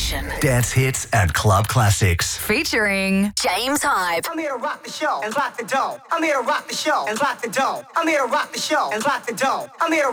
Station. Dance hits and club classics. Featuring James Hype. I'm here to rock the show and lock the door. I'm here to rock the show and lock the door. I'm here to rock the show and lock the door. I'm here to